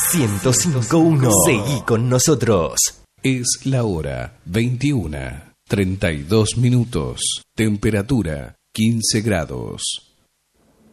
105.1. Seguí con nosotros. Es la hora 21:32. Temperatura 15 grados.